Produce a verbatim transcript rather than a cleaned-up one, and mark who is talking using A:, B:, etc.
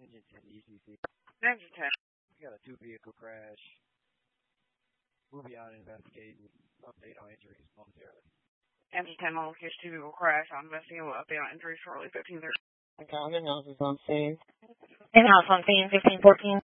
A: Engine ten E C C.
B: Engine ten.
A: We got a two-vehicle crash. We'll be out investigating. Update on injuries momentarily.
B: Engine ten on location, two-vehicle crash. I'm investigating. We'll update on injuries shortly. fifteen thirty.
C: Okay, I'm in house is on scene.
D: In house on scene, fifteen fourteen.